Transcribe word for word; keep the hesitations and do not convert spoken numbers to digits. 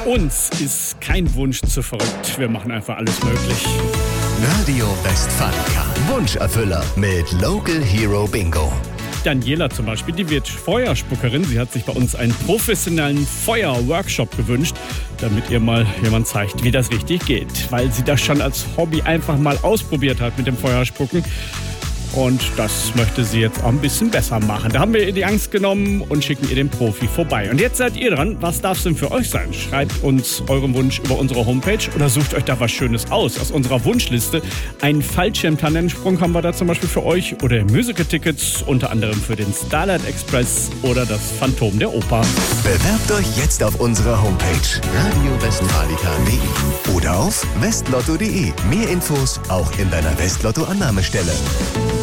Uns ist kein Wunsch zu verrückt. Wir machen einfach alles möglich. Radio Westfalica. Wunscherfüller mit Local Hero Bingo. Daniela zum Beispiel, die wird Feuerspuckerin. Sie hat sich bei uns einen professionellen Feuerworkshop gewünscht, damit ihr mal jemand zeigt, wie das richtig geht. Weil sie das schon als Hobby einfach mal ausprobiert hat mit dem Feuerspucken. Und das möchte sie jetzt auch ein bisschen besser machen. Da haben wir ihr die Angst genommen und schicken ihr den Profi vorbei. Und jetzt seid ihr dran. Was darf es denn für euch sein? Schreibt uns euren Wunsch über unsere Homepage oder sucht euch da was Schönes aus aus unserer Wunschliste. Einen Fallschirmtandemsprung haben wir da zum Beispiel für euch oder Musical-Tickets, unter anderem für den Starlight Express oder das Phantom der Oper. Bewerbt euch jetzt auf unserer Homepage radio westfalica punkt de oder auf westlotto punkt de. Mehr Infos auch in deiner Westlotto-Annahmestelle.